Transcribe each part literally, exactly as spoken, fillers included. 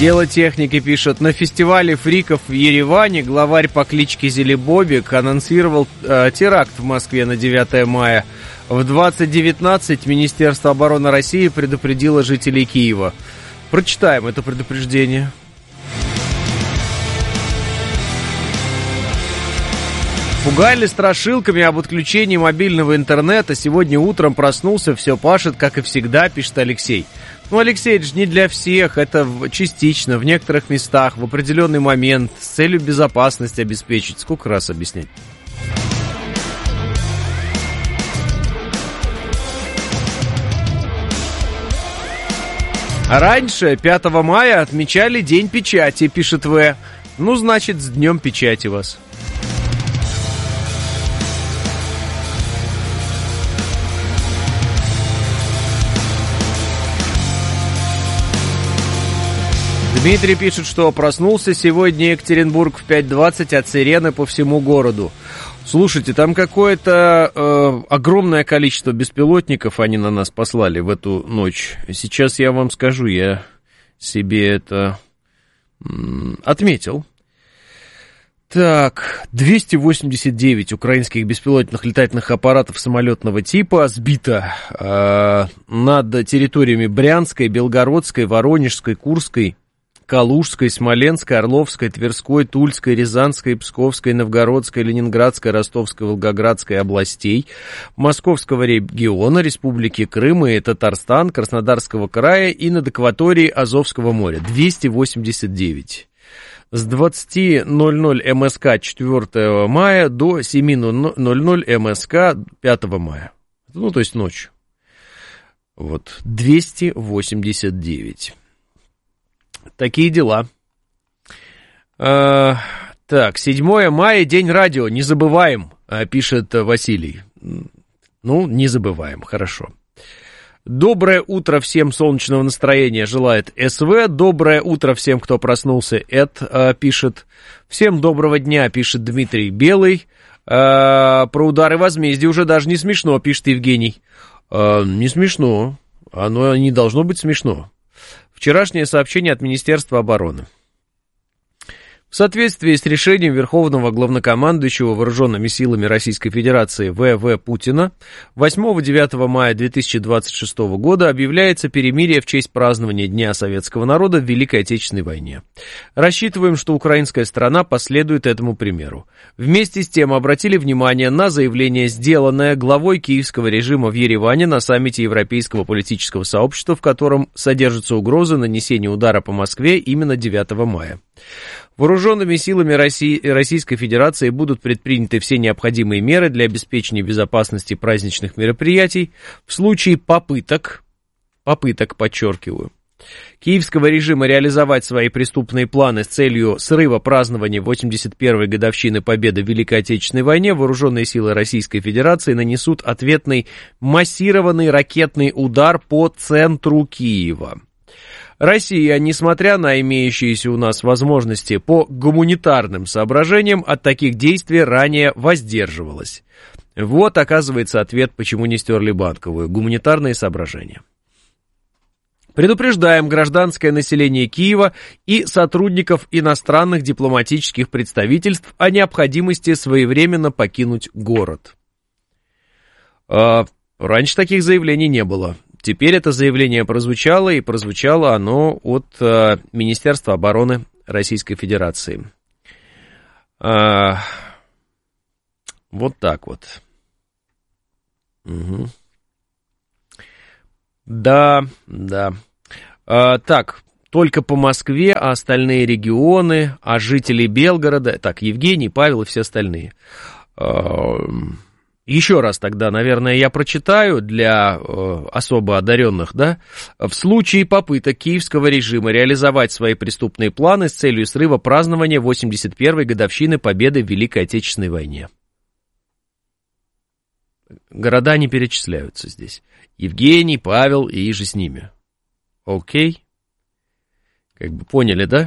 Дело техники пишет: на фестивале фриков в Ереване главарь по кличке Зелебобик анонсировал э, теракт в Москве на девятое мая. В двадцать девятнадцать Министерство обороны России предупредило жителей Киева. Прочитаем это предупреждение. Пугали страшилками об отключении мобильного интернета. Сегодня утром проснулся, все пашет, как и всегда, пишет Алексей. Ну, Алексей, это же не для всех, это частично, в некоторых местах, в определенный момент, с целью безопасности обеспечить. Сколько раз объяснять? Раньше, пятого мая, отмечали День печати, пишет В. Ну, значит, с Днем печати вас. Дмитрий пишет, что проснулся сегодня Екатеринбург в пять двадцать от сирены по всему городу. Слушайте, там какое-то э, огромное количество беспилотников они на нас послали в эту ночь. Сейчас я вам скажу, я себе это м, отметил. Так, двести восемьдесят девять украинских беспилотных летательных аппаратов самолетного типа сбито э, над территориями Брянской, Белгородской, Воронежской, Курской, Калужской, Смоленской, Орловской, Тверской, Тульской, Рязанской, Псковской, Новгородской, Ленинградской, Ростовской, Волгоградской областей, Московского региона, Республики Крым и Татарстан, Краснодарского края и над акваторией Азовского моря. двести восемьдесят девять. С двадцати ноль-ноль МСК четвёртого мая до семи ноль-ноль МСК пятого мая. Ну, то есть ночью. Вот, двести восемьдесят девять. Такие дела. А, так, седьмое мая, День радио, не забываем, пишет Василий. Ну, не забываем, хорошо. Доброе утро всем, солнечного настроения желает СВ. Доброе утро всем, кто проснулся, Эд пишет. Всем доброго дня, пишет Дмитрий Белый. А, про удары возмездия уже даже не смешно, пишет Евгений. А, не смешно, оно не должно быть смешно. Вчерашнее сообщение от Министерства обороны. В соответствии с решением Верховного Главнокомандующего Вооруженными силами Российской Федерации вэ вэ Путина восьмого-девятого мая две тысячи двадцать шестого года объявляется перемирие в честь празднования Дня Советского народа в Великой Отечественной войне. Рассчитываем, что украинская сторона последует этому примеру. Вместе с тем обратили внимание на заявление, сделанное главой киевского режима в Ереване на саммите Европейского политического сообщества, в котором содержится угроза нанесения удара по Москве именно девятого мая. Вооруженными силами России, Российской Федерации будут предприняты все необходимые меры для обеспечения безопасности праздничных мероприятий в случае попыток, попыток, подчеркиваю, киевского режима реализовать свои преступные планы с целью срыва празднования восемьдесят первой годовщины победы в Великой Отечественной войне. Вооруженные силы Российской Федерации нанесут ответный массированный ракетный удар по центру Киева. Россия, несмотря на имеющиеся у нас возможности по гуманитарным соображениям, от таких действий ранее воздерживалась. Вот, оказывается, ответ, почему не стерли Банковую. Гуманитарные соображения. Предупреждаем гражданское население Киева и сотрудников иностранных дипломатических представительств о необходимости своевременно покинуть город. А, раньше таких заявлений не было. Теперь это заявление прозвучало, и прозвучало оно от э, Министерства обороны Российской Федерации. А, вот так вот. Угу. Да, да. А, так, только по Москве, а остальные регионы, а жители Белгорода... Так, Евгений, Павел и все остальные... А, Еще раз тогда, наверное, я прочитаю для э, особо одаренных, да. В случае попыток киевского режима реализовать свои преступные планы с целью срыва празднования восемьдесят первой годовщины победы в Великой Отечественной войне. Города не перечисляются здесь. Евгений, Павел и иже с ними. Окей? Как бы поняли, да?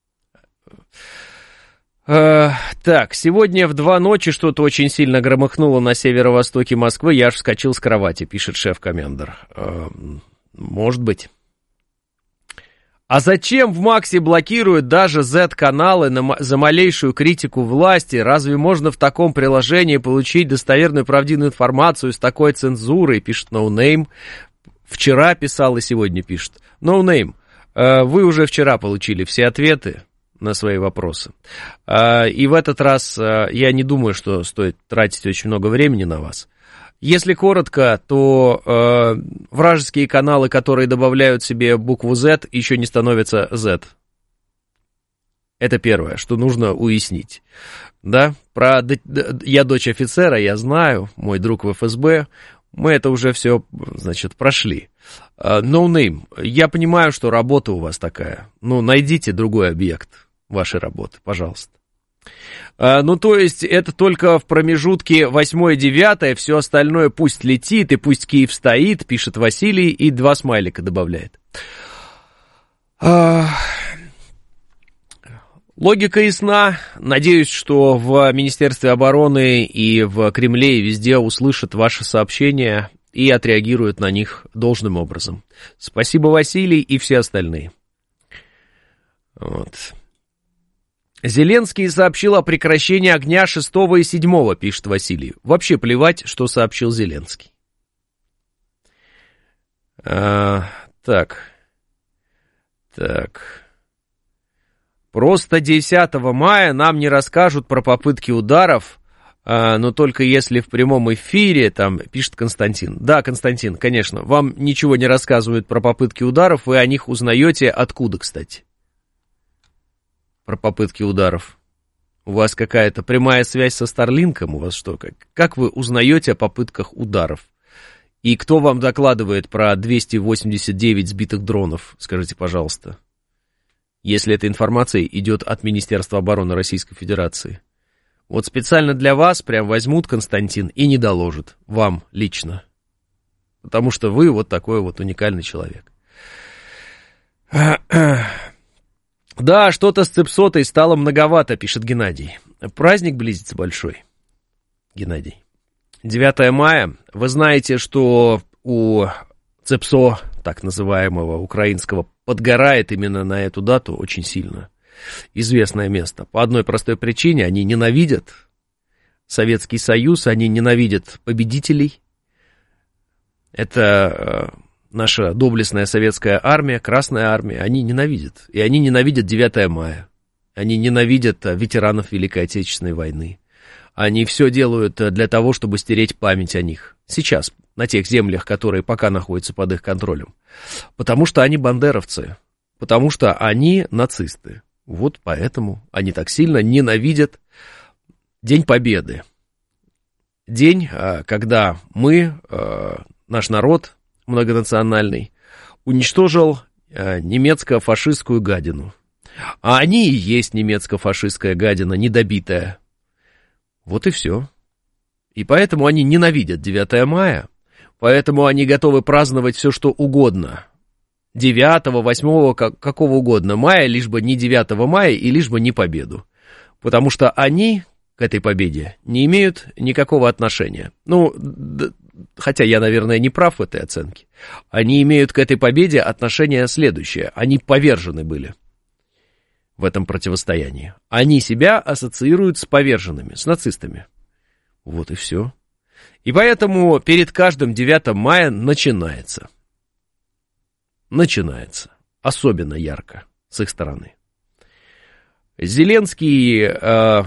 Uh, так, сегодня в два ночи что-то очень сильно громыхнуло на северо-востоке Москвы, я аж вскочил с кровати, пишет шеф-комендор. Uh, может быть. А зачем в Максе блокируют даже зет-каналы на, за малейшую критику власти? Разве можно в таком приложении получить достоверную правдивую информацию с такой цензурой? Пишет NoName. Вчера писал и сегодня пишет. NoName, вы уже вчера получили все ответы на свои вопросы. И в этот раз я не думаю, что стоит тратить очень много времени на вас. Если коротко, то э, вражеские каналы, которые добавляют себе букву Z, еще не становятся Z. Это первое, что нужно уяснить. Да, про я дочь офицера, я знаю, мой друг в эф эс бэ, мы это уже все, значит, прошли. No name, я понимаю, что работа у вас такая. Ну, найдите другой объект вашей работы, пожалуйста. Ну, то есть, это только в промежутке восьмое-девятое, все остальное пусть летит, и пусть Киев стоит, пишет Василий, и два смайлика добавляет. Логика ясна. Надеюсь, что в Министерстве обороны и в Кремле и везде услышат ваши сообщения и отреагируют на них должным образом. Спасибо, Василий, и все остальные. Вот. Зеленский сообщил о прекращении огня шестого и седьмого, пишет Василий. Вообще плевать, что сообщил Зеленский. А, так. Так. Просто десятого мая нам не расскажут про попытки ударов, а, но только если в прямом эфире, там, пишет Константин. Да, Константин, конечно, вам ничего не рассказывают про попытки ударов, вы о них узнаете откуда, кстати? Про попытки ударов. У вас какая-то прямая связь со Старлинком? У вас что? Как, как вы узнаете о попытках ударов? И кто вам докладывает про двести восемьдесят девять сбитых дронов? Скажите, пожалуйста. Если эта информация идет от Министерства обороны Российской Федерации. Вот специально для вас прям возьмут, Константин, и не доложат. Вам лично. Потому что вы вот такой вот уникальный человек. Да, что-то с цепсотой стало многовато, пишет Геннадий. Праздник близится большой, Геннадий. девятое мая. Вы знаете, что у цепсо, так называемого украинского, подгорает именно на эту дату очень сильно. Известное место. По одной простой причине. Они ненавидят Советский Союз, они ненавидят победителей. Это... Наша доблестная советская армия, Красная армия, они ненавидят. И они ненавидят девятое мая. Они ненавидят ветеранов Великой Отечественной войны. Они все делают для того, чтобы стереть память о них. Сейчас, на тех землях, которые пока находятся под их контролем. Потому что они бандеровцы. Потому что они нацисты. Вот поэтому они так сильно ненавидят День Победы. День, когда мы, наш народ... многонациональный, уничтожил э, немецко-фашистскую гадину. А они и есть немецко-фашистская гадина, недобитая. Вот и все. И поэтому они ненавидят девятое мая, поэтому они готовы праздновать все, что угодно. девятого, восьмого, как, какого угодно мая, лишь бы не девятого мая и лишь бы не победу. Потому что они к этой победе не имеют никакого отношения. Ну, д- хотя я, наверное, не прав в этой оценке. Они имеют к этой победе отношение следующее. Они повержены были в этом противостоянии. Они себя ассоциируют с поверженными, с нацистами. Вот и все. И поэтому перед каждым девятым мая начинается. Начинается. Особенно ярко с их стороны. Зеленский... Э,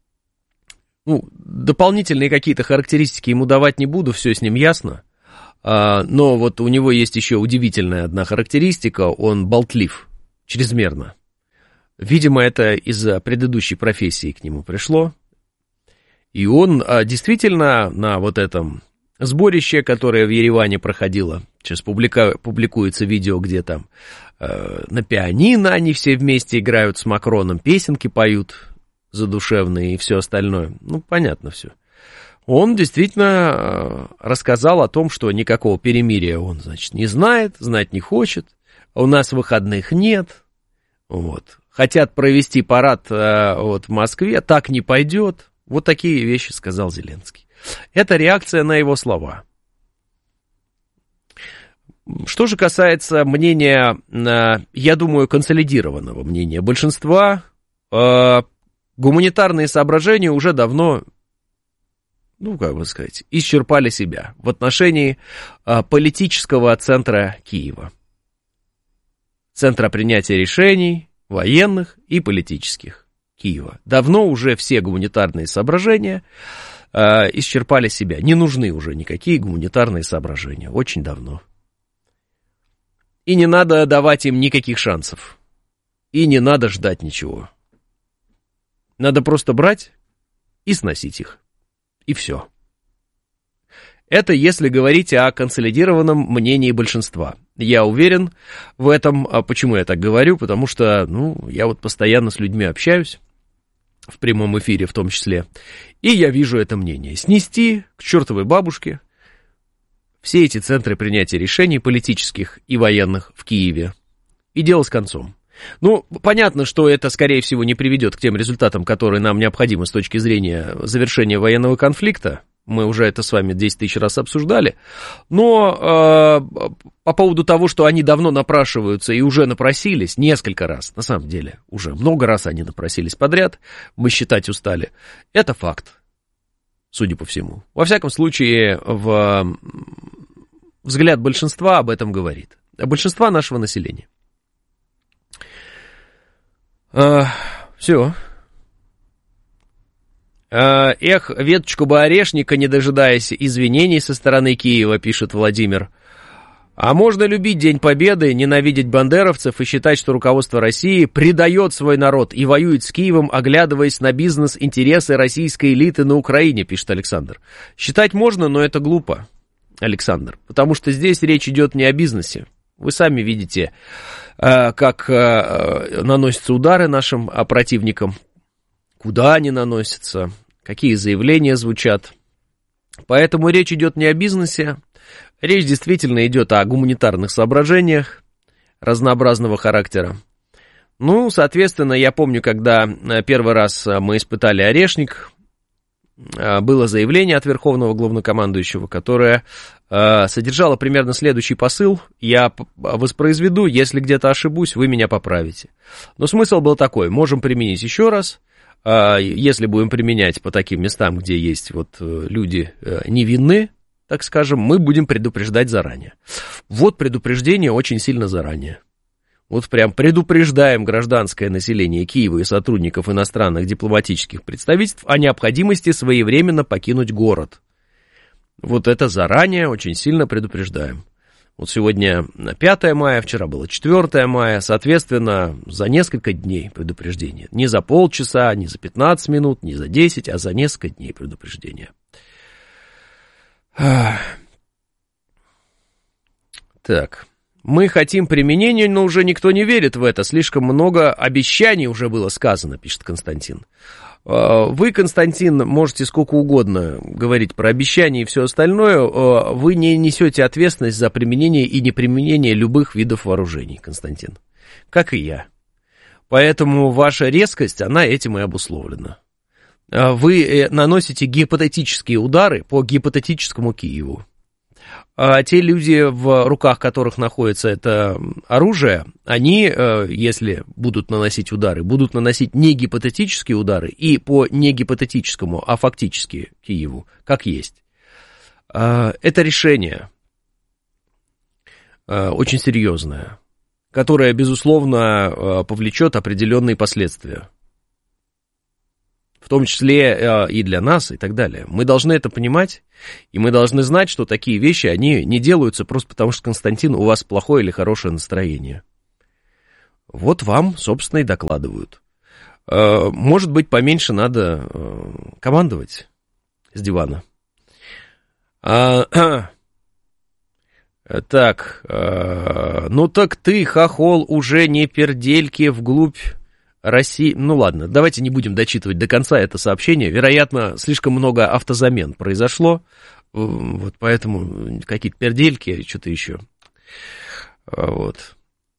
Ну, дополнительные какие-то характеристики ему давать не буду, все с ним ясно. А, но вот у него есть еще удивительная одна характеристика, он болтлив, чрезмерно. Видимо, это из-за предыдущей профессии к нему пришло. И он а, действительно на вот этом сборище, которое в Ереване проходило, сейчас публика, публикуется видео, где там а, на пианино они все вместе играют с Макроном, песенки поют задушевные и все остальное. Ну, понятно все. Он действительно рассказал о том, что никакого перемирия он, значит, не знает, знать не хочет. У нас выходных нет. Вот. Хотят провести парад вот, в Москве, так не пойдет. Вот такие вещи сказал Зеленский. Это реакция на его слова. Что же касается мнения, я думаю, консолидированного мнения большинства, гуманитарные соображения уже давно, ну, как бы сказать, исчерпали себя в отношении политического центра Киева. Центра принятия решений, военных и политических Киева. Давно уже все гуманитарные соображения исчерпали себя. Не нужны уже никакие гуманитарные соображения. Очень давно. И не надо давать им никаких шансов. И не надо ждать ничего. Надо просто брать и сносить их. И все. Это если говорить о консолидированном мнении большинства. Я уверен в этом. А почему я так говорю? Потому что, ну, я вот постоянно с людьми общаюсь, в прямом эфире в том числе, и я вижу это мнение. Снести к чертовой бабушке все эти центры принятия решений политических и военных в Киеве. И дело с концом. Ну, понятно, что это, скорее всего, не приведет к тем результатам, которые нам необходимы с точки зрения завершения военного конфликта. Мы уже это с вами десять тысяч раз обсуждали. Но э, по поводу того, что они давно напрашиваются и уже напросились, несколько раз, на самом деле, уже много раз они напросились подряд, мы считать устали, это факт. Судя по всему. Во всяком случае, в... взгляд большинства об этом говорит. Большинства нашего населения. А, все. А, эх, веточку бы орешника, не дожидаясь извинений со стороны Киева, пишет Владимир. А можно любить День Победы, ненавидеть бандеровцев и считать, что руководство России предает свой народ и воюет с Киевом, оглядываясь на бизнес-интересы российской элиты на Украине, пишет Александр. Считать можно, но это глупо, Александр, потому что здесь речь идет не о бизнесе. Вы сами видите, как наносятся удары нашим противникам, куда они наносятся, какие заявления звучат. Поэтому речь идет не о бизнесе. Речь действительно идет о гуманитарных соображениях разнообразного характера. Ну, соответственно, я помню, когда первый раз мы испытали орешник, было заявление от Верховного Главнокомандующего, которое содержало примерно следующий посыл. Я воспроизведу, если где-то ошибусь, вы меня поправите. Но смысл был такой: можем применить еще раз. Если будем применять по таким местам, где есть вот люди невинны, так скажем, мы будем предупреждать заранее. Вот предупреждение очень сильно заранее. Вот прям предупреждаем гражданское население Киева и сотрудников иностранных дипломатических представительств о необходимости своевременно покинуть город. Вот это заранее очень сильно предупреждаем. Вот сегодня пятое мая, вчера было четвёртое мая, соответственно, за несколько дней предупреждение. Не за полчаса, не за пятнадцать минут, не за десять, а за несколько дней предупреждение. Так, мы хотим применения, но уже никто не верит в это. Слишком много обещаний уже было сказано, пишет Константин. Вы, Константин, можете сколько угодно говорить про обещания и все остальное. Вы не несете ответственность за применение и неприменение любых видов вооружений, Константин. Как и я. Поэтому ваша резкость, она этим и обусловлена. Вы наносите гипотетические удары по гипотетическому Киеву. А те люди, в руках которых находится это оружие, они, если будут наносить удары, будут наносить не гипотетические удары и по не гипотетическому, а фактически Киеву, как есть. Это решение очень серьезное, которое, безусловно, повлечет определенные последствия. В том числе и для нас, и так далее. Мы должны это понимать, и мы должны знать, что такие вещи, они не делаются просто потому, что, Константин, у вас плохое или хорошее настроение. Вот вам, собственно, и докладывают. Может быть, поменьше надо командовать с дивана. Так, ну так ты, хохол, уже не пердельки вглубь России. Ну ладно, давайте не будем дочитывать до конца это сообщение. Вероятно, слишком много автозамен произошло. Вот поэтому какие-то пердельки, что-то еще. Вот.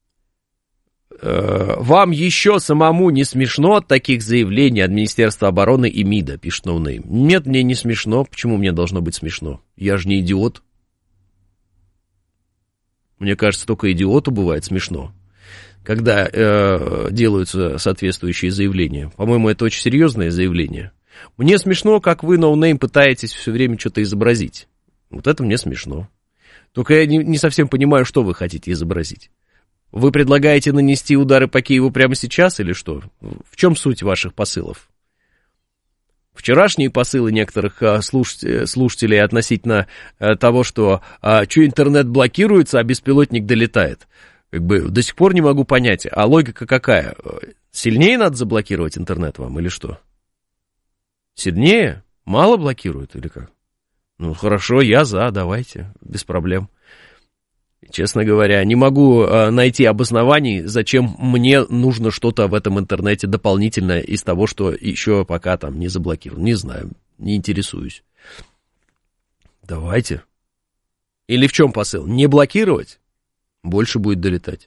Вам еще самому не смешно от таких заявлений от Министерства обороны и МИДа, пишет Ноунейм. Нет, мне не смешно. Почему мне должно быть смешно? Я же не идиот. Мне кажется, только идиоту бывает смешно, когда э, делаются соответствующие заявления. По-моему, это очень серьезное заявление. Мне смешно, как вы, ноунейм, пытаетесь все время что-то изобразить. Вот это мне смешно. Только я не, не совсем понимаю, что вы хотите изобразить. Вы предлагаете нанести удары по Киеву прямо сейчас или что? В чем суть ваших посылов? Вчерашние посылы некоторых а, слушателей, слушателей относительно а, того, что а, что интернет блокируется, а беспилотник долетает. Как бы до сих пор не могу понять, а логика какая? Сильнее надо заблокировать интернет вам или что? Сильнее? Мало блокируют или как? Ну, хорошо, я за, давайте, без проблем. Честно говоря, не могу а, найти обоснований, зачем мне нужно что-то в этом интернете дополнительное из того, что еще пока там не заблокировано. Не знаю, не интересуюсь. Давайте. Или в чем посыл? Не блокировать? Больше будет долетать.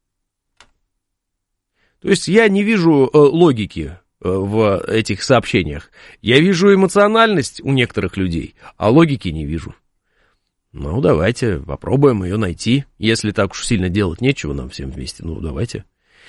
То есть я не вижу э, логики в этих сообщениях. Я вижу эмоциональность у некоторых людей, а логики не вижу. Ну, давайте попробуем ее найти. Если так уж сильно делать нечего нам всем вместе, ну, давайте.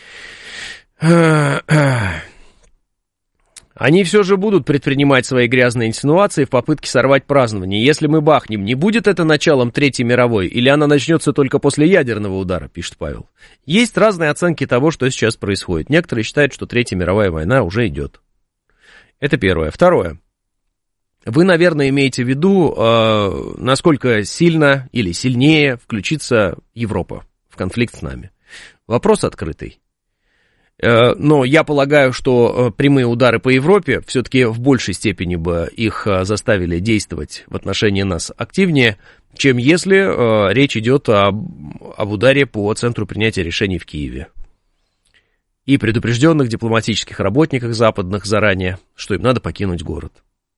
Они все же будут предпринимать свои грязные инсинуации в попытке сорвать празднование. Если мы бахнем, не будет это началом Третьей мировой, или она начнется только после ядерного удара, пишет Павел. Есть разные оценки того, что сейчас происходит. Некоторые считают, что Третья мировая война уже идет. Это первое. Второе. Вы, наверное, имеете в виду, э, насколько сильно или сильнее включится Европа в конфликт с нами. Вопрос открытый. Но я полагаю, что прямые удары по Европе все-таки в большей степени бы их заставили действовать в отношении нас активнее, чем если речь идет об, об ударе по центру принятия решений в Киеве. И предупрежденных дипломатических работниках западных заранее, что им надо покинуть город.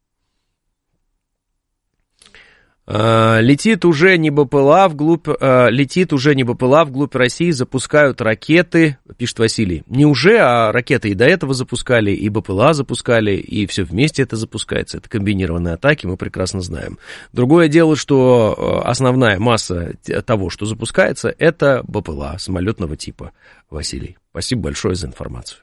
Летит уже не БПЛА вглубь, летит уже не БПЛА вглубь России, запускают ракеты, пишет Василий. Не уже, а ракеты и до этого запускали, и БПЛА запускали, и все вместе это запускается. Это комбинированные атаки, мы прекрасно знаем. Другое дело, что основная масса того, что запускается, это БПЛА самолетного типа. Василий, спасибо большое за информацию.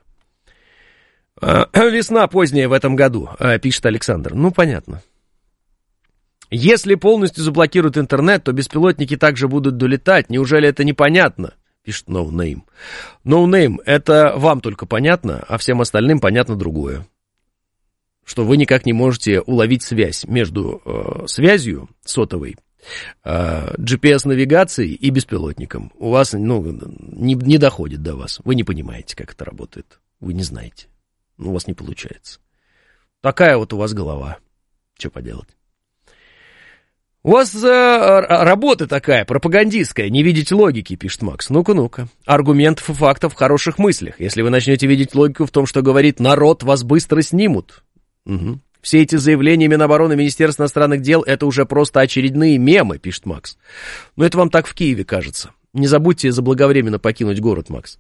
Весна поздняя в этом году, пишет Александр. Ну, понятно. Если полностью заблокируют интернет, то беспилотники также будут долетать. Неужели это непонятно? Пишет ноунейм. Ноунейм, это вам только понятно, а всем остальным понятно другое. Что вы никак не можете уловить связь между э, связью сотовой, э, джи пи эс-навигацией и беспилотником. У вас, ну, не, не доходит до вас. Вы не понимаете, как это работает. Вы не знаете. У вас не получается. Такая вот у вас голова. Что поделать? У вас э, работа такая, пропагандистская, не видите логики, пишет Макс. Ну-ка, ну-ка. Аргументов и фактов в хороших мыслях. Если вы начнете видеть логику в том, что говорит народ, вас быстро снимут. Угу. Все эти заявления Минобороны, Министерства иностранных дел, это уже просто очередные мемы, пишет Макс. Но это вам так в Киеве кажется. Не забудьте заблаговременно покинуть город, Макс.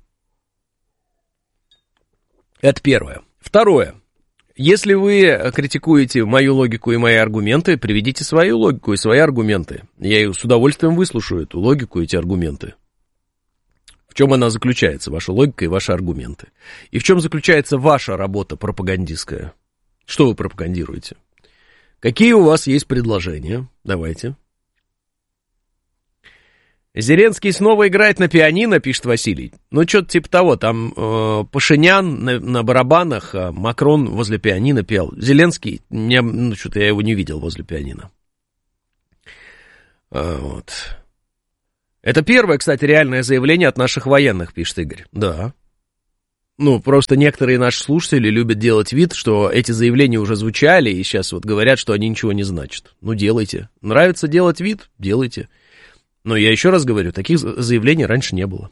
Это первое. Второе. Если вы критикуете мою логику и мои аргументы, приведите свою логику и свои аргументы. Я с удовольствием выслушаю эту логику и эти аргументы. В чем она заключается, ваша логика и ваши аргументы? И в чем заключается ваша работа пропагандистская? Что вы пропагандируете? Какие у вас есть предложения? Давайте. Зеленский снова играет на пианино, пишет Василий. Ну, что-то типа того, там э, Пашинян на, на барабанах, а Макрон возле пианино пел. Зеленский, не, ну, что-то я его не видел возле пианино. А, вот. Это первое, кстати, реальное заявление от наших военных, пишет Игорь. Да. Ну, просто некоторые наши слушатели любят делать вид, что эти заявления уже звучали, и сейчас вот говорят, что они ничего не значат. Ну, делайте. Нравится делать вид? Делайте. Но я еще раз говорю, таких заявлений раньше не было.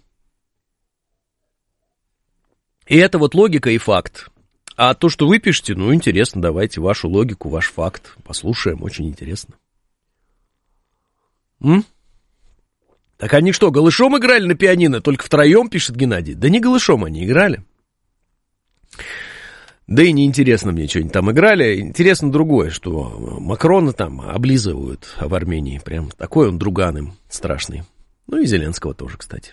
И это вот логика и факт. А то, что вы пишете, ну, интересно, давайте вашу логику, ваш факт послушаем, очень интересно. М? Так они что, голышом играли на пианино, только втроем, пишет Геннадий? Да не голышом они играли. Да и неинтересно мне, что они там играли. Интересно другое, что Макрона там облизывают в Армении. Прям такой он друган им страшный. Ну и Зеленского тоже, кстати.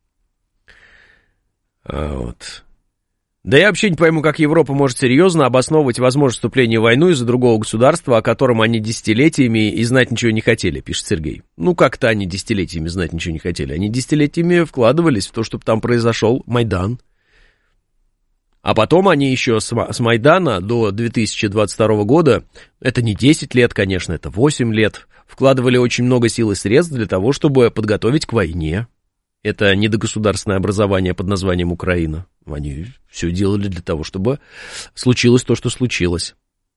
А вот... Да я вообще не пойму, как Европа может серьезно обосновывать возможность вступления в войну из-за другого государства, о котором они десятилетиями и знать ничего не хотели, пишет Сергей. Ну, как-то они десятилетиями знать ничего не хотели. Они десятилетиями вкладывались в то, чтобы там произошел Майдан. А потом они еще с, с Майдана до две тысячи двадцать второго года, это не десять лет, конечно, это восемь лет, вкладывали очень много сил и средств для того, чтобы подготовить к войне. Это недогосударственное образование под названием Украина. Они все делали для того, чтобы случилось то, что случилось.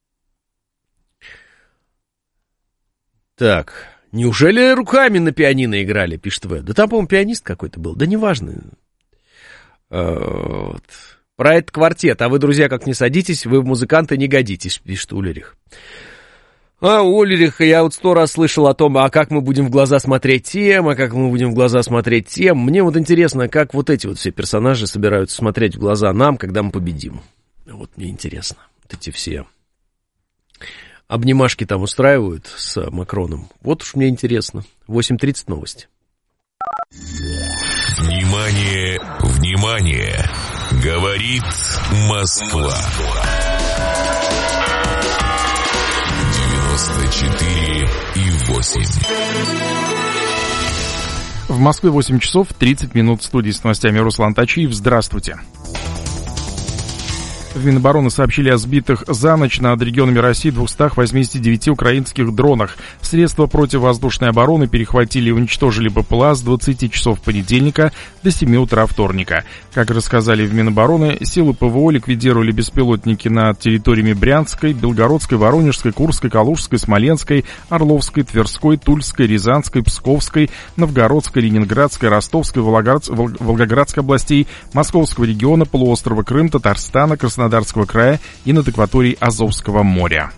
Так, неужели руками на пианино играли, пишет В? Да там, по-моему, пианист какой-то был. Да неважно. Вот. Про этот квартет. А вы, друзья, как не садитесь, вы в музыканты не годитесь, пишет Улерих. А, Улерих, я вот сто раз слышал о том, а как мы будем в глаза смотреть тем, а как мы будем в глаза смотреть тем. Мне вот интересно, как вот эти вот все персонажи собираются смотреть в глаза нам, когда мы победим. Вот мне интересно. Вот эти все обнимашки там устраивают с Макроном. Вот уж мне интересно. восемь тридцать новости. Внимание, внимание! Говорит Москва. девяносто четыре и восемь. В Москве восемь часов тридцать минут. В студии с новостями Руслан Тачиев. Здравствуйте. В Минобороны сообщили о сбитых за ночь над регионами России двухстах восьмидесяти девяти украинских дронах. Средства противовоздушной обороны перехватили и уничтожили БПЛА с двадцати часов понедельника до семи утра вторника. Как рассказали в Минобороны, силы ПВО ликвидировали беспилотники над территориями Брянской, Белгородской, Воронежской, Курской, Калужской, Смоленской, Орловской, Тверской, Тульской, Рязанской, Псковской, Новгородской, Ленинградской, Ростовской, Волгоград... Волгоградской областей, Московского региона, полуострова Крым, Татарстана, Краснодарского Краснодарского края и над акваторией Азовского моря.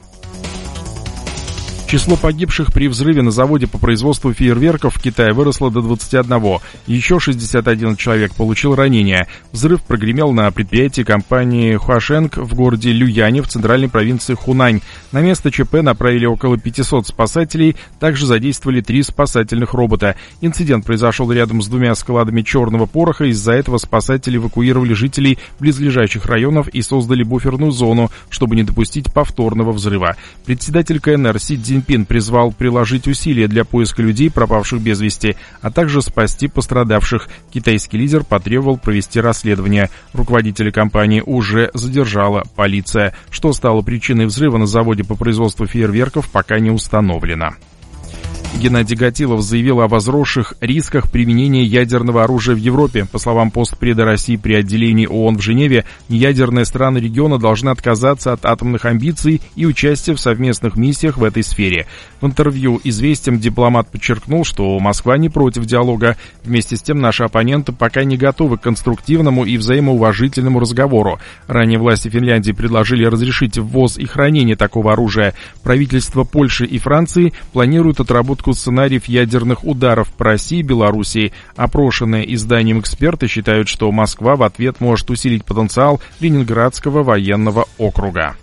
Число погибших при взрыве на заводе по производству фейерверков в Китае выросло до двадцати одного. Еще шестьдесят один человек получил ранения. Взрыв прогремел на предприятии компании Хуашенг в городе Люяне в центральной провинции Хунань. На место ЧП направили около пятисот спасателей, также задействовали три спасательных робота. Инцидент произошел рядом с двумя складами черного пороха, из-за этого спасатели эвакуировали жителей близлежащих районов и создали буферную зону, чтобы не допустить повторного взрыва. Председатель КНР Си Цзиньпин призвал приложить усилия для поиска людей, пропавших без вести, а также спасти пострадавших. Китайский лидер потребовал провести расследование. Руководителя компании уже задержала полиция. Что стало причиной взрыва на заводе по производству фейерверков, пока не установлено. Геннадий Гатилов заявил о возросших рисках применения ядерного оружия в Европе. По словам постпреда России при отделении ООН в Женеве, неядерные страны региона должны отказаться от атомных амбиций и участия в совместных миссиях в этой сфере. В интервью «Известиям» дипломат подчеркнул, что Москва не против диалога. Вместе с тем наши оппоненты пока не готовы к конструктивному и взаимоуважительному разговору. Ранее власти Финляндии предложили разрешить ввоз и хранение такого оружия. Правительства Польши и Франции планируют отработку сценариев ядерных ударов по России и Белоруссии. Опрошенные изданием эксперты считают, что Москва в ответ может усилить потенциал Ленинградского военного округа.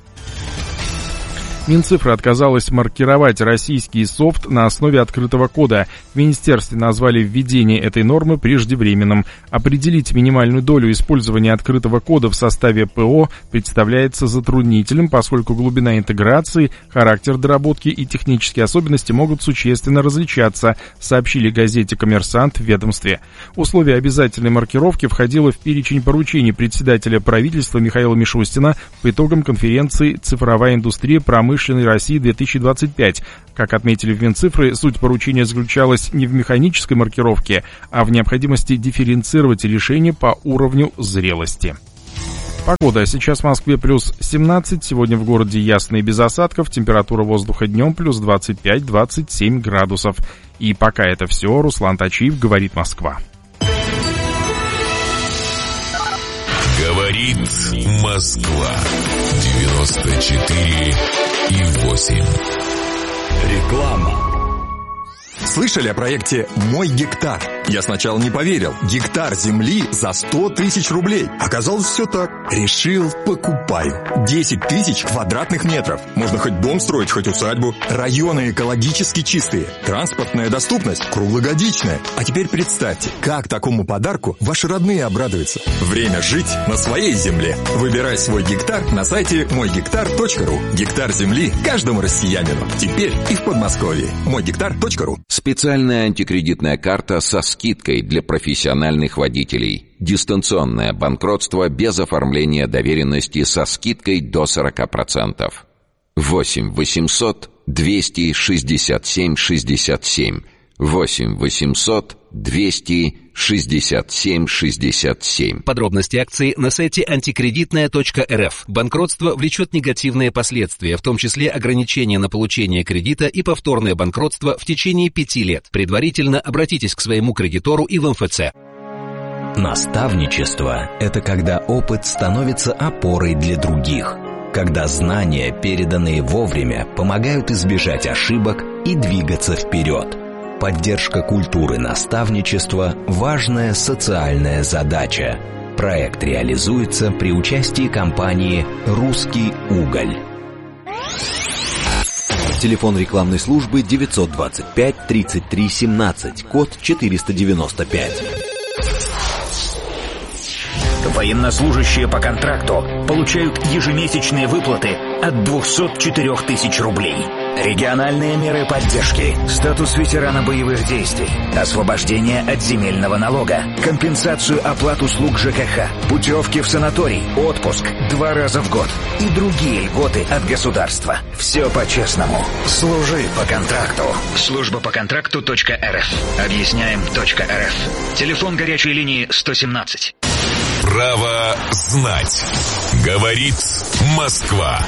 Минцифра отказалась маркировать российский софт на основе открытого кода. В министерстве назвали введение этой нормы преждевременным. Определить минимальную долю использования открытого кода в составе ПО представляется затруднительным, поскольку глубина интеграции, характер доработки и технические особенности могут существенно различаться, сообщили газете «Коммерсант» в ведомстве. Условие обязательной маркировки входило в перечень поручений председателя правительства Михаила Мишустина по итогам конференции «Цифровая индустрия промышленности России две тысячи двадцать пять. Как отметили в Минцифры, суть поручения заключалась не в механической маркировке, а в необходимости дифференцировать решение по уровню зрелости. Погода. Сейчас в Москве плюс семнадцать, сегодня в городе ясно и без осадков, температура воздуха днем плюс двадцать пять - двадцать семь градусов. И пока это все, Руслан Тачиев, говорит Москва. Говорит Москва. девяносто четыре и восемь. Реклама. Слышали о проекте «Мой гектар»? Я сначала не поверил. Гектар земли за сто тысяч рублей. Оказалось, все так. Решил, покупаю. десять тысяч квадратных метров. Можно хоть дом строить, хоть усадьбу. Районы экологически чистые. Транспортная доступность круглогодичная. А теперь представьте, как такому подарку ваши родные обрадуются. Время жить на своей земле. Выбирай свой гектар на сайте мой гектар точка ру. Гектар земли каждому россиянину. Теперь и в Подмосковье. мой гектар точка ру. Специальная антикредитная карта со скидкой для профессиональных водителей. Дистанционное банкротство без оформления доверенности со скидкой до сорок процентов. восемь восемьсот двести шестьдесят семь шестьдесят семь. восемь восемьсот двести шестьдесят семь шестьдесят семь. Подробности акции на сайте антикредитная точка эр эф. Банкротство влечет негативные последствия, в том числе ограничения на получение кредита и повторное банкротство в течение пяти лет. Предварительно обратитесь к своему кредитору и в эм эф цэ. Наставничество – это когда опыт становится опорой для других, когда знания, переданные вовремя, помогают избежать ошибок и двигаться вперед. Поддержка культуры наставничества – важная социальная задача. Проект реализуется при участии компании «Русский уголь». Телефон рекламной службы девятьсот двадцать пять тридцать три семнадцать, код четыреста девяносто пять. Военнослужащие по контракту получают ежемесячные выплаты от двухсот четырёх тысяч рублей. Региональные меры поддержки, статус ветерана боевых действий, освобождение от земельного налога, компенсацию оплат услуг жэ ка ха, путевки в санаторий, отпуск два раза в год и другие льготы от государства. Все по-честному. Служи по контракту. Служба по контракту точка эр эф. Объясняем точка эр эф. Телефон горячей линии сто семнадцать. Право знать. Говорит Москва.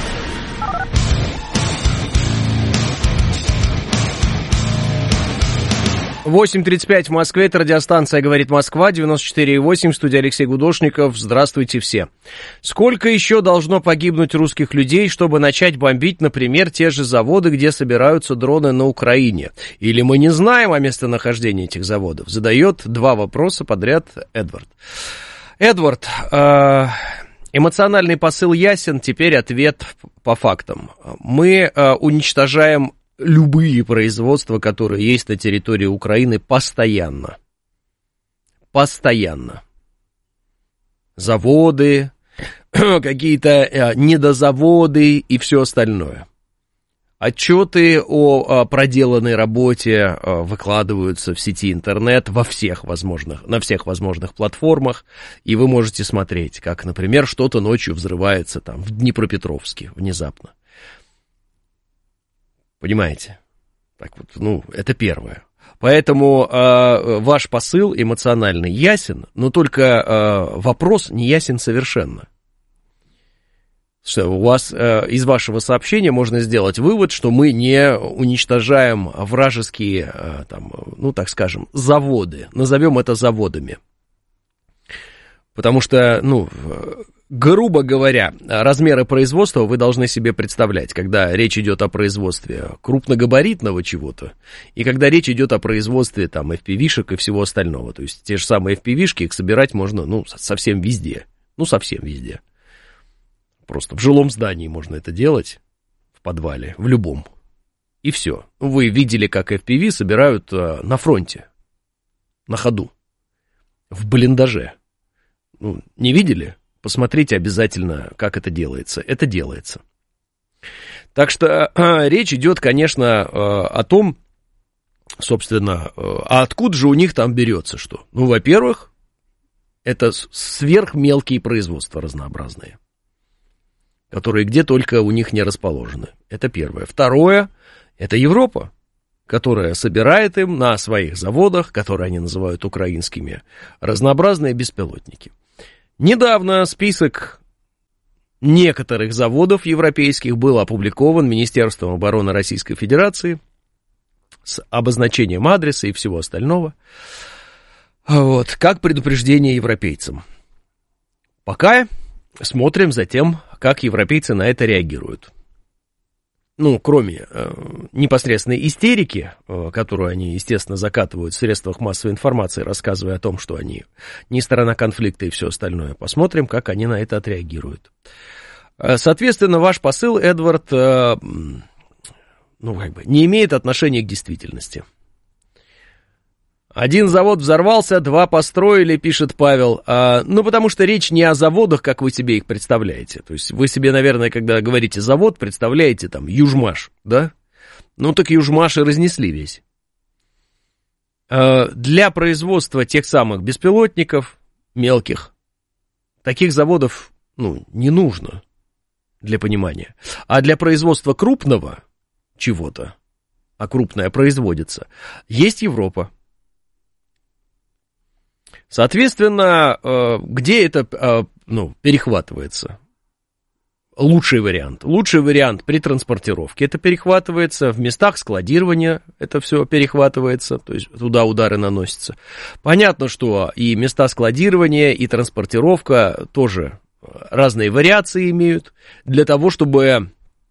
восемь тридцать пять в Москве, это радиостанция «Говорит Москва», девяносто четыре и восемь, студия Алексей Гудошников. Здравствуйте все. Сколько еще должно погибнуть русских людей, чтобы начать бомбить, например, те же заводы, где собираются дроны на Украине? Или мы не знаем о местонахождении этих заводов? Задает два вопроса подряд Эдвард. Эдвард, эмоциональный посыл ясен, теперь ответ по фактам. Мы уничтожаем любые производства, которые есть на территории Украины, постоянно. Постоянно. Заводы, какие-то недозаводы и все остальное. Отчеты о проделанной работе выкладываются в сети интернет во всех возможных, на всех возможных платформах, и вы можете смотреть, как, например, что-то ночью взрывается там в Днепропетровске внезапно. Понимаете? Так вот, ну, это первое. Поэтому э, ваш посыл эмоциональный ясен, но только э, вопрос не ясен совершенно. Что у вас э, из вашего сообщения можно сделать вывод, что мы не уничтожаем вражеские, э, там, ну, так скажем, заводы. Назовем это заводами. Потому что, ну, грубо говоря, размеры производства вы должны себе представлять, когда речь идет о производстве крупногабаритного чего-то, и когда речь идет о производстве там эф пи ви-шек и всего остального. То есть те же самые эф пи ви-шки, их собирать можно, ну, совсем везде. Ну, совсем везде. Просто в жилом здании можно это делать, в подвале, в любом. И все. Вы видели, как эф пи ви собирают на фронте, на ходу, в блиндаже. Ну, не видели? Посмотрите обязательно, как это делается. Это делается. Так что э, речь идет, конечно, э, о том, собственно, э, а откуда же у них там берется что? Ну, во-первых, это сверхмелкие производства разнообразные, которые где только у них не расположены. Это первое. Второе, это Европа, которая собирает им на своих заводах, которые они называют украинскими, разнообразные беспилотники. Недавно список некоторых заводов европейских был опубликован Министерством обороны Российской Федерации с обозначением адреса и всего остального. Вот, как предупреждение европейцам. Пока смотрим за тем, как европейцы на это реагируют. ну, кроме э, непосредственной истерики, э, которую они, естественно, закатывают в средствах массовой информации, рассказывая о том, что они не сторона конфликта и все остальное, посмотрим, как они на это отреагируют. Э, соответственно, ваш посыл, Эдвард, э, ну, как бы, не имеет отношения к действительности. Один завод взорвался, два построили, пишет Павел. А, ну, потому что речь не о заводах, как вы себе их представляете. То есть вы себе, наверное, когда говорите завод, представляете там Южмаш, да? Ну, так Южмаш и разнесли весь. А, для производства тех самых беспилотников, мелких, таких заводов, ну, не нужно, для понимания. А для производства крупного чего-то, а крупное производится, есть Европа. Соответственно, где это, ну, перехватывается? Лучший вариант. Лучший вариант при транспортировке. Это перехватывается в местах складирования. Это все перехватывается. То есть туда удары наносятся. Понятно, что и места складирования, и транспортировка тоже разные вариации имеют. Для того, чтобы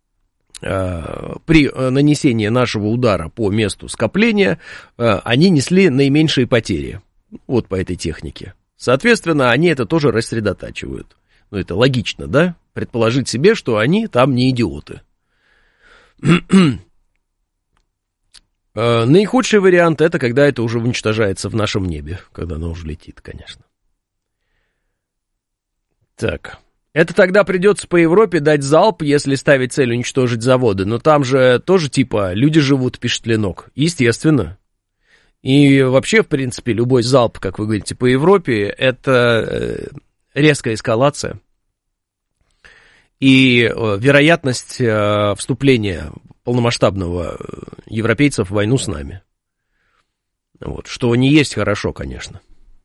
при нанесении нашего удара по месту скопления они несли наименьшие потери. Вот по этой технике. Соответственно, они это тоже рассредотачивают. Ну, это логично, да? Предположить себе, что они там не идиоты. Наихудший вариант — это когда это уже уничтожается в нашем небе, когда оно уже летит, конечно. Так. Это тогда придется по Европе дать залп, если ставить цель уничтожить заводы. Но там же тоже типа люди живут, пишет Ленок. Естественно. И вообще, в принципе, любой залп, как вы говорите, по Европе, это резкая эскалация. И вероятность вступления полномасштабного европейцев в войну с нами. Вот, что не есть хорошо, конечно.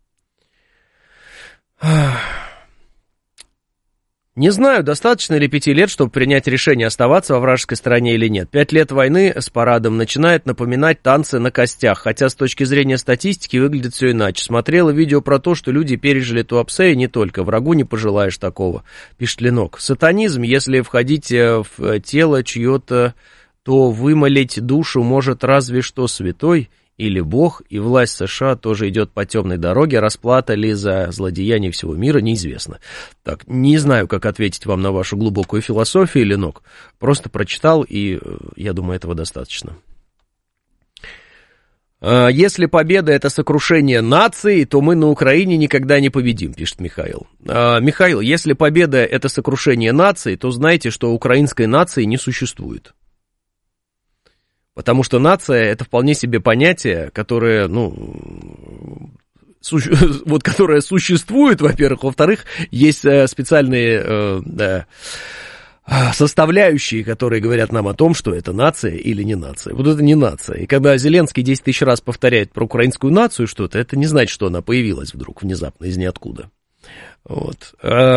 Не знаю, достаточно ли пяти лет, чтобы принять решение, оставаться во вражеской стране или нет. Пять лет войны с парадом начинает напоминать танцы на костях, хотя с точки зрения статистики выглядит все иначе. Смотрела видео про то, что люди пережили Туапсе, и не только. Врагу не пожелаешь такого, пишет Ленок. Сатанизм, если входить в тело чье-то, то вымолить душу может разве что святой или Бог, и власть США тоже идет по темной дороге, расплата ли за злодеяние всего мира, неизвестно. Так, не знаю, как ответить вам на вашу глубокую философию, Ленок, просто прочитал, и я думаю, этого достаточно. Если победа — это сокрушение нации, то мы на Украине никогда не победим, пишет Михаил. Михаил, если победа — это сокрушение нации, то знайте, что украинской нации не существует. Потому что нация — это вполне себе понятие, которое, ну, су- вот, которое существует, во-первых, во-вторых, есть специальные э, да, составляющие, которые говорят нам о том, что это нация или не нация. Вот это не нация. И когда Зеленский десять тысяч раз повторяет про украинскую нацию что-то, это не значит, что она появилась вдруг внезапно из ниоткуда. Вот.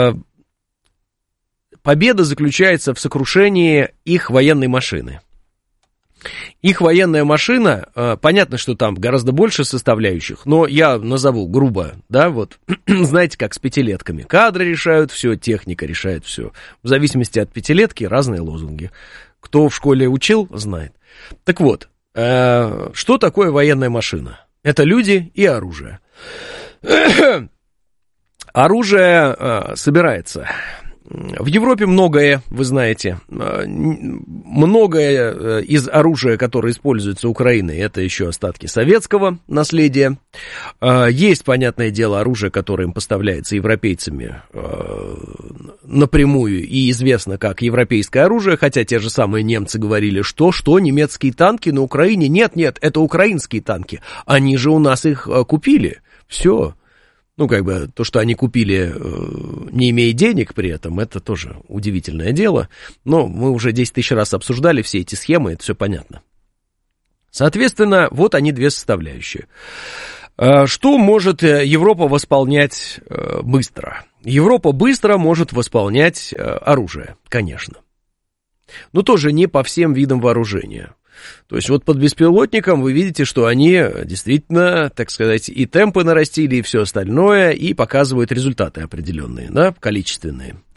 Победа заключается в сокрушении их военной машины. Их военная машина, понятно, что там гораздо больше составляющих, но я назову грубо, да, вот, знаете, как с пятилетками. Кадры решают все, техника решает все. В зависимости от пятилетки разные лозунги. Кто в школе учил, знает. Так вот, что такое военная машина? Это люди и оружие. Оружие собирается. В Европе многое, вы знаете, многое из оружия, которое используется Украиной, это еще остатки советского наследия. Есть, понятное дело, оружие, которое им поставляется европейцами напрямую и известно как европейское оружие, хотя те же самые немцы говорили, что, что, немецкие танки на Украине? Нет, нет, это украинские танки, они же у нас их купили, все. Ну, как бы, то, что они купили, не имея денег при этом, это тоже удивительное дело. Но мы уже десять тысяч раз обсуждали все эти схемы, это все понятно. Соответственно, вот они две составляющие. Что может Европа восполнять быстро? Европа быстро может восполнять оружие, конечно. Но тоже не по всем видам вооружения. То есть вот под беспилотником вы видите, что они действительно, так сказать, и темпы нарастили, и все остальное, и показывают результаты определенные, да, количественные.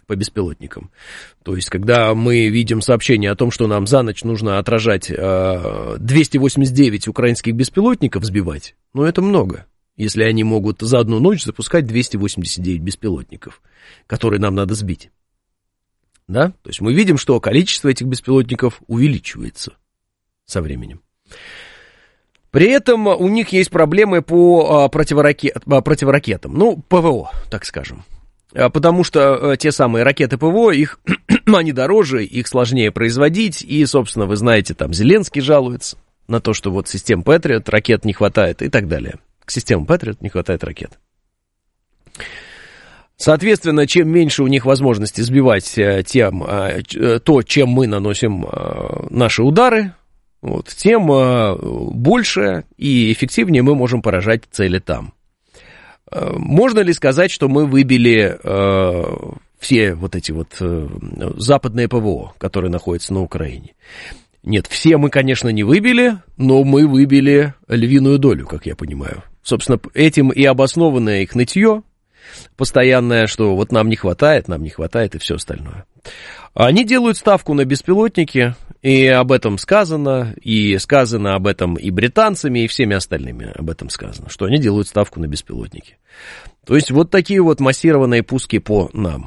по беспилотникам. То есть, когда мы видим сообщение о том, что нам за ночь нужно отражать э, двести восемьдесят девять украинских беспилотников сбивать, ну, это много. Если они могут за одну ночь запускать двести восемьдесят девять беспилотников, которые нам надо сбить. Да? То есть, мы видим, что количество этих беспилотников увеличивается со временем. При этом у них есть проблемы по противоракет, противоракетам, ну, ПВО, так скажем. Потому что те самые ракеты ПВО, их, они дороже, их сложнее производить, и, собственно, вы знаете, там Зеленский жалуется на то, что вот систем Патриот, ракет не хватает и так далее. К системам Патриот не хватает ракет. Соответственно, чем меньше у них возможности сбивать тем, то, чем мы наносим наши удары, вот, тем больше и эффективнее мы можем поражать цели там. Можно ли сказать, что мы выбили э, все вот эти вот э, западные ПВО, которые находятся на Украине? Нет, все мы, конечно, не выбили, но мы выбили львиную долю, как я понимаю. Собственно, этим и обоснованное их нытье постоянное, что вот нам не хватает, нам не хватает и все остальное. Они делают ставку на беспилотники, и об этом сказано, и сказано об этом и британцами, и всеми остальными об этом сказано, что они делают ставку на беспилотники. То есть вот такие вот массированные пуски по нам.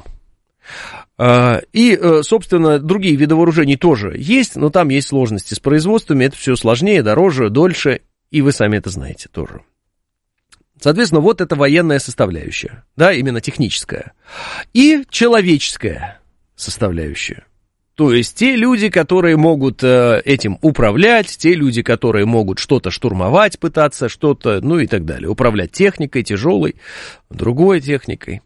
И, собственно, другие виды вооружений тоже есть, но там есть сложности с производствами, это все сложнее, дороже, дольше, и вы сами это знаете тоже. Соответственно, вот это военная составляющая, да, именно техническая. И человеческая составляющая. То есть те люди, которые могут э, этим управлять, те люди, которые могут что-то штурмовать, пытаться что-то, ну и так далее. Управлять техникой тяжелой, другой техникой.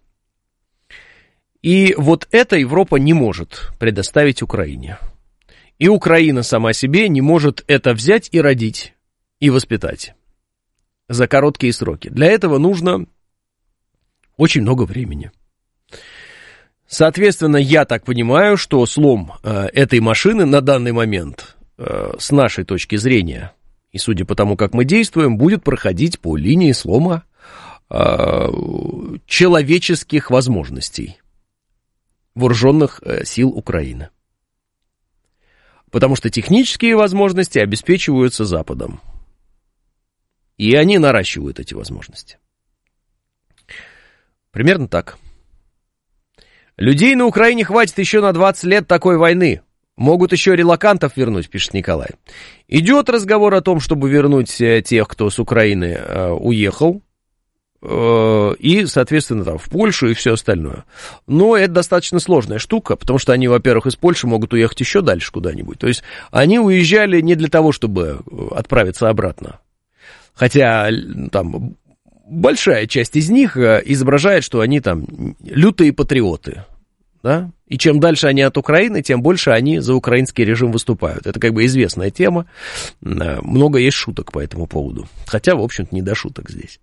И вот это Европа не может предоставить Украине. И Украина сама себе не может это взять и родить, и воспитать за короткие сроки. Для этого нужно очень много времени. Соответственно, я так понимаю, что слом э, этой машины на данный момент, э, с нашей точки зрения, и судя по тому, как мы действуем, будет проходить по линии слома э, человеческих возможностей вооруженных э, сил Украины. Потому что технические возможности обеспечиваются Западом. И они наращивают эти возможности. Примерно так. Людей на Украине хватит еще на двадцать лет такой войны. Могут еще релокантов вернуть, пишет Николай. Идет разговор о том, чтобы вернуть тех, кто с Украины э, уехал. Э, и, соответственно, там, в Польшу и все остальное. Но это достаточно сложная штука, потому что они, во-первых, из Польши могут уехать еще дальше куда-нибудь. То есть они уезжали не для того, чтобы отправиться обратно. Хотя там большая часть из них изображает, что они там лютые патриоты, да? И чем дальше они от Украины, тем больше они за украинский режим выступают. Это как бы известная тема, много есть шуток по этому поводу, хотя, в общем-то, не до шуток здесь.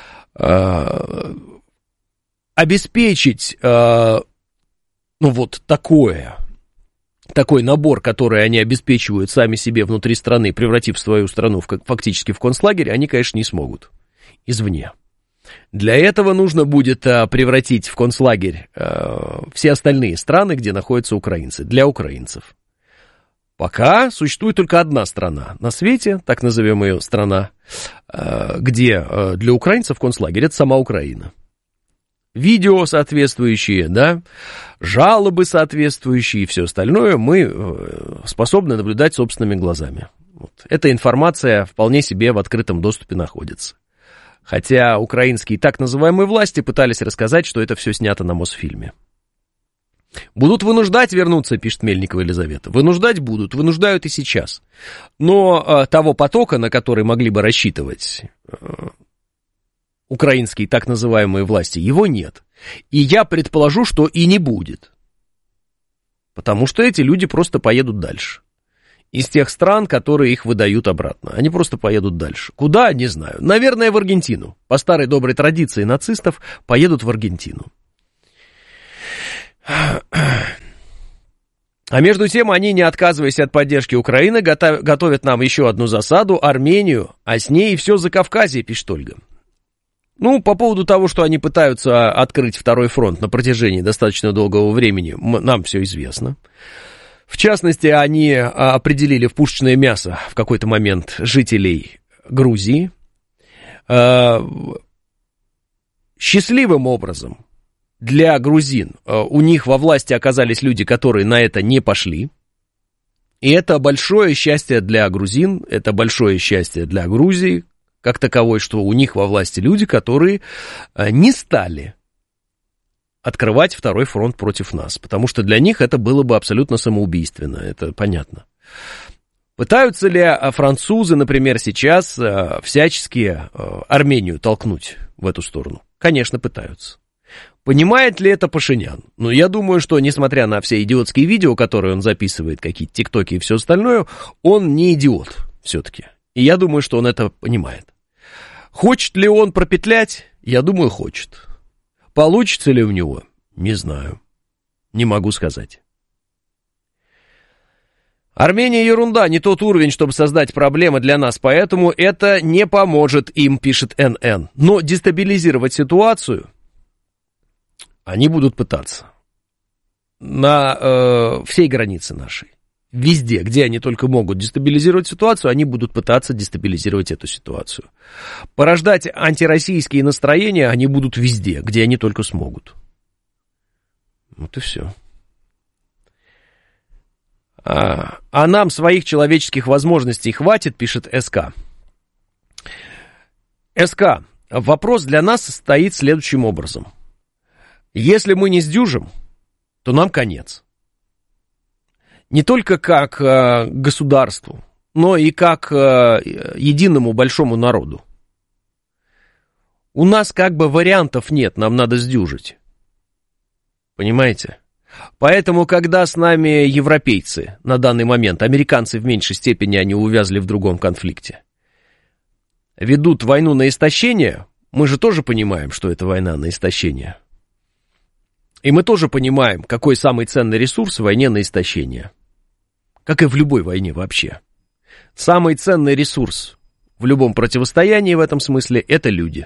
Обеспечить, ну вот такое, такой набор, который они обеспечивают сами себе внутри страны, превратив свою страну в, фактически в концлагерь, они, конечно, не смогут извне. Для этого нужно будет а, превратить в концлагерь а, все остальные страны, где находятся украинцы, для украинцев. Пока существует только одна страна на свете, так назовем ее страна, а, где а, для украинцев концлагерь — это сама Украина. Видео соответствующие, да, жалобы соответствующие и все остальное мы способны наблюдать собственными глазами. Вот. Эта информация вполне себе в открытом доступе находится. Хотя украинские так называемые власти пытались рассказать, что это все снято на Мосфильме. Будут вынуждать вернуться, пишет Мельникова Елизавета. Вынуждать будут, вынуждают и сейчас. Но э, того потока, на который могли бы рассчитывать э, украинские так называемые власти, его нет. И я предположу, что и не будет. Потому что эти люди просто поедут дальше. Из тех стран, которые их выдают обратно. Они просто поедут дальше. Куда? Не знаю. Наверное, в Аргентину. По старой доброй традиции нацистов поедут в Аргентину. А между тем, они, не отказываясь от поддержки Украины, готовят нам еще одну засаду, Армению, а с ней и все Закавказье, пишет Ольга. Ну, по поводу того, что они пытаются открыть второй фронт на протяжении достаточно долгого времени, нам все известно. В частности, они определили в пушечное мясо в какой-то момент жителей Грузии. Счастливым образом для грузин у них во власти оказались люди, которые на это не пошли. И это большое счастье для грузин, это большое счастье для Грузии, как таковой, что у них во власти люди, которые не стали открывать второй фронт против нас, потому что для них это было бы абсолютно самоубийственно, это понятно. Пытаются ли французы, например, сейчас всячески Армению толкнуть в эту сторону? Конечно, пытаются. Понимает ли это Пашинян? Ну, я думаю, что, несмотря на все идиотские видео, которые он записывает, какие-то тиктоки и все остальное, он не идиот все-таки. И я думаю, что он это понимает. Хочет ли он пропетлять? Я думаю, хочет. Получится ли у него? Не знаю. Не могу сказать. Армения ерунда, не тот уровень, чтобы создать проблемы для нас, поэтому это не поможет им, пишет эн эн. Но дестабилизировать ситуацию они будут пытаться на э, всей границе нашей. Везде, где они только могут дестабилизировать ситуацию, они будут пытаться дестабилизировать эту ситуацию. Порождать антироссийские настроения они будут везде, где они только смогут. Вот и все. А, а нам своих человеческих возможностей хватит, пишет СК. СК, вопрос для нас стоит следующим образом. Если мы не сдюжим, то нам конец. Не только как э, государству, но и как э, единому большому народу. У нас как бы вариантов нет, нам надо сдюжить. Понимаете? Поэтому, когда с нами европейцы на данный момент, американцы в меньшей степени, они увязли в другом конфликте, ведут войну на истощение, мы же тоже понимаем, что это война на истощение. И мы тоже понимаем, какой самый ценный ресурс в войне на истощение. Как и в любой войне вообще. Самый ценный ресурс в любом противостоянии в этом смысле – это люди.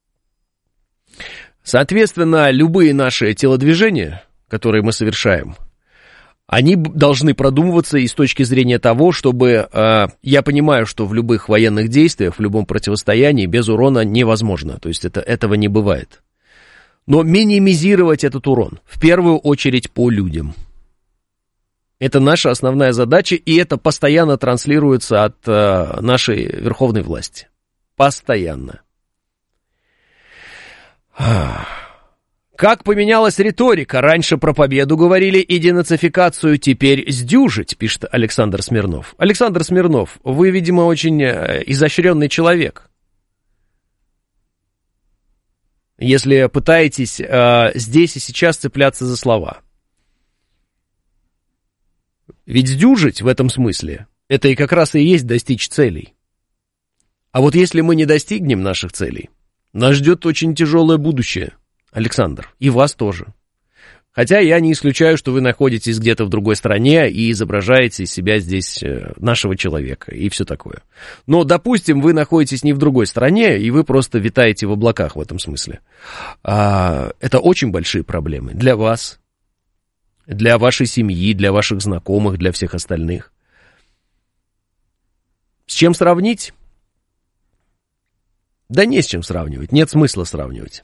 Соответственно, любые наши телодвижения, которые мы совершаем, они должны продумываться и с точки зрения того, чтобы... Э, я понимаю, что в любых военных действиях, в любом противостоянии без урона невозможно. То есть это, этого не бывает. Но минимизировать этот урон, в первую очередь по людям. Это наша основная задача, и это постоянно транслируется от э, нашей верховной власти. Постоянно. Как поменялась риторика? Раньше про победу говорили и денацификацию, теперь сдюжить, пишет Александр Смирнов. Александр Смирнов, вы, видимо, очень изощренный человек. Если пытаетесь э, здесь и сейчас цепляться за слова. Ведь сдюжить в этом смысле, это и как раз и есть достичь целей. А вот если мы не достигнем наших целей, нас ждет очень тяжелое будущее, Александр, и вас тоже. Хотя я не исключаю, что вы находитесь где-то в другой стране и изображаете из себя здесь нашего человека и все такое. Но, допустим, вы находитесь не в другой стране, и вы просто витаете в облаках в этом смысле. А, это очень большие проблемы для вас, для вашей семьи, для ваших знакомых, для всех остальных. С чем сравнить? Да не с чем сравнивать, нет смысла сравнивать.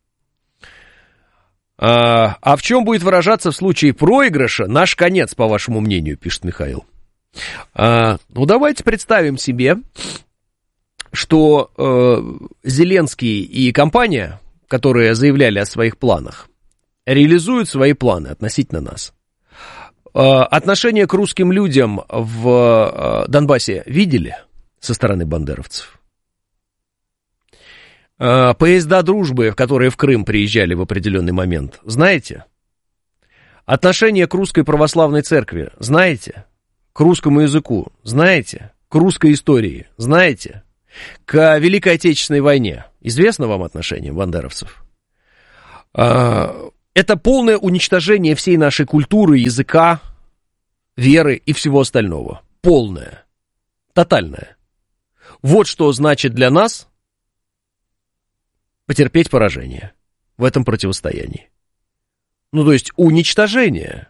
А, а в чем будет выражаться в случае проигрыша наш конец, по вашему мнению, пишет Михаил. А, ну, давайте представим себе, что э, Зеленский и компания, которые заявляли о своих планах, реализуют свои планы относительно нас. А, отношение к русским людям в э, Донбассе видели со стороны бандеровцев? Поезда дружбы, которые в Крым приезжали в определенный момент, знаете? Отношение к русской православной церкви, знаете? К русскому языку, знаете? К русской истории, знаете? К Великой Отечественной войне, известно вам отношение бандеровцев? Это полное уничтожение всей нашей культуры, языка, веры и всего остального. Полное, тотальное. Вот что значит для нас потерпеть поражение в этом противостоянии. Ну, то есть уничтожение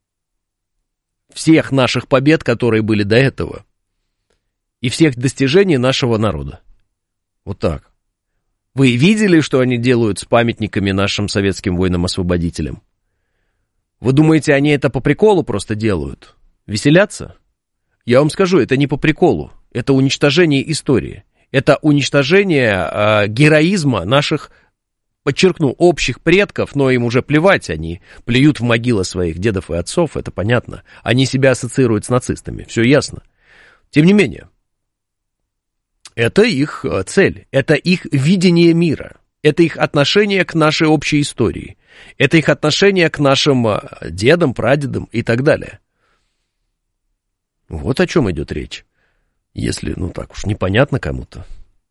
всех наших побед, которые были до этого, и всех достижений нашего народа. Вот так. Вы видели, что они делают с памятниками нашим советским воинам-освободителям? Вы думаете, они это по приколу просто делают? Веселятся? Я вам скажу, это не по приколу. Это уничтожение истории. Это уничтожение э, героизма наших, подчеркну, общих предков, но им уже плевать, они плюют в могилы своих дедов и отцов, это понятно. Они себя ассоциируют с нацистами, все ясно. Тем не менее, это их цель, это их видение мира, это их отношение к нашей общей истории, это их отношение к нашим дедам, прадедам и так далее. Вот о чем идет речь. Если, ну так уж, непонятно кому-то.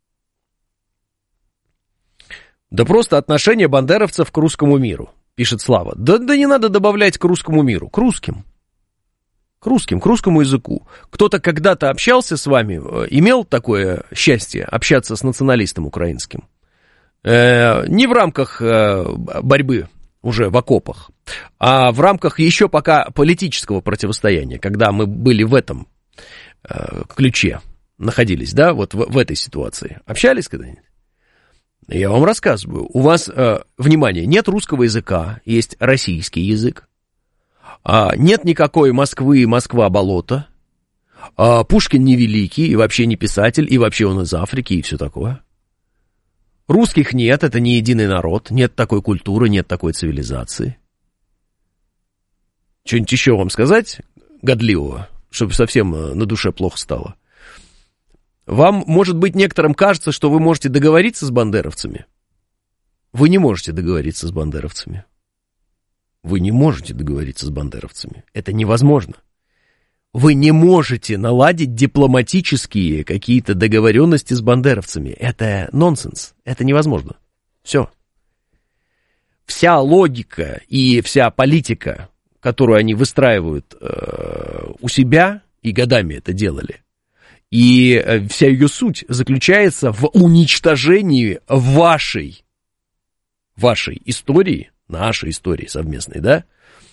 Да просто отношение бандеровцев к русскому миру, пишет Слава. Да, да не надо добавлять к русскому миру, к русским. К русским, к русскому языку. Кто-то когда-то общался с вами, имел такое счастье общаться с националистом украинским? Э, не в рамках э, борьбы уже в окопах, а в рамках еще пока политического противостояния, когда мы были в этом ключе находились, да, вот в, в этой ситуации. Общались когда-нибудь? Я вам рассказываю. У вас, э, внимание, нет русского языка, есть российский язык. А, нет никакой Москвы, Москва-болото. А, Пушкин не великий, и вообще не писатель, и вообще он из Африки, и все такое. Русских нет, это не единый народ, нет такой культуры, нет такой цивилизации. Что-нибудь еще вам сказать годливого? Чтобы совсем на душе плохо стало. Вам, может быть, некоторым кажется, что вы можете договориться с бандеровцами. Вы не можете договориться с бандеровцами. Вы не можете договориться с бандеровцами. Это невозможно. Вы не можете наладить дипломатические какие-то договоренности с бандеровцами. Это нонсенс. Это невозможно. Все. Вся логика и вся политика, которую они выстраивают э, у себя, и годами это делали, и э, вся ее суть заключается в уничтожении вашей, вашей истории, нашей истории совместной, да,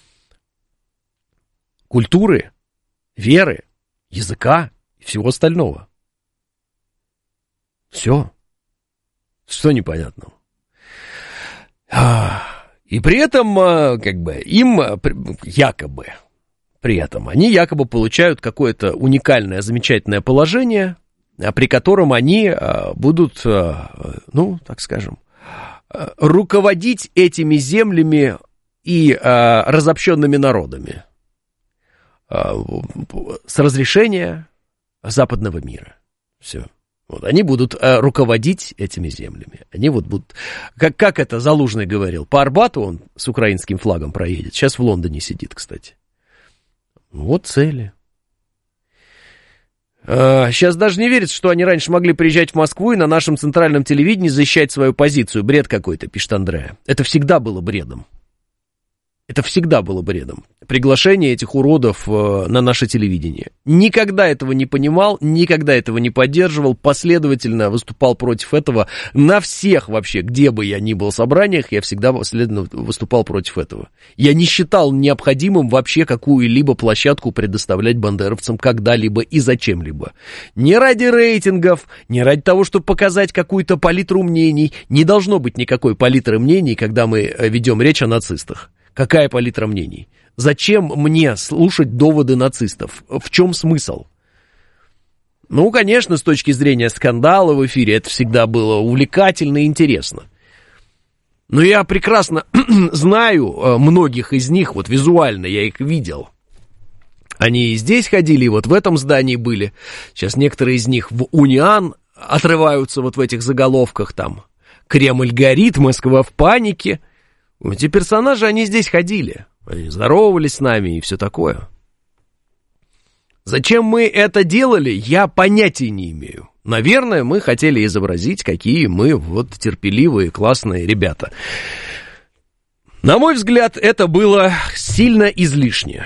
культуры, веры, языка и всего остального. Все. Что непонятного? И при этом, как бы, им якобы, при этом, они якобы получают какое-то уникальное, замечательное положение, при котором они будут, ну, так скажем, руководить этими землями и разобщенными народами с разрешения западного мира. Все. Вот, они будут э, руководить этими землями. Они вот будут... Как, как это Залужный говорил, по Арбату он с украинским флагом проедет. Сейчас в Лондоне сидит, кстати. Вот цели. Э, сейчас даже не верится, что они раньше могли приезжать в Москву и на нашем центральном телевидении защищать свою позицию. Бред какой-то, пишет Андреа. Это всегда было бредом. Это всегда было бредом. Приглашение этих уродов э, на наше телевидение. Никогда этого не понимал, никогда этого не поддерживал, последовательно выступал против этого. На всех вообще, где бы я ни был собраниях, я всегда последовательно выступал против этого. Я не считал необходимым вообще какую-либо площадку предоставлять бандеровцам когда-либо и зачем-либо. Не ради рейтингов, не ради того, чтобы показать какую-то палитру мнений. Не должно быть никакой палитры мнений, когда мы ведем речь о нацистах. Какая палитра мнений? Зачем мне слушать доводы нацистов? В чем смысл? Ну, конечно, с точки зрения скандала в эфире это всегда было увлекательно и интересно. Но я прекрасно знаю многих из них, вот визуально я их видел. Они и здесь ходили, и вот в этом здании были. Сейчас некоторые из них в Униан отрываются вот в этих заголовках там. Кремль горит, Москва в панике. Эти персонажи, они здесь ходили, они здоровались с нами и все такое. Зачем мы это делали, я понятия не имею. Наверное, мы хотели изобразить, какие мы вот терпеливые, классные ребята. На мой взгляд, это было сильно излишне.